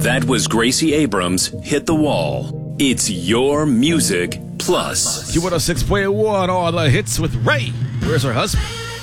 That was Gracie Abrams, Hit the Wall. It's your music plus. Q106.1, all the hits with Ray. Where's her husband?